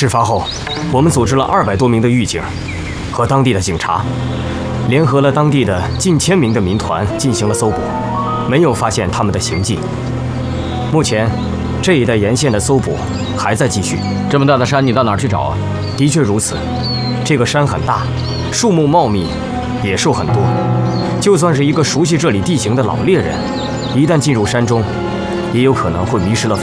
事发后，我们组织了200多名的狱警和当地的警察，联合了当地的近1000名的民团进行了搜捕，没有发现他们的行迹。目前，这一带沿线的搜捕还在继续。 这么大的山，你到哪儿去找啊？ 的确如此，这个山很大，树木茂密，野兽很多。就算是一个熟悉这里地形的老猎人，一旦进入山中，也有可能会迷失了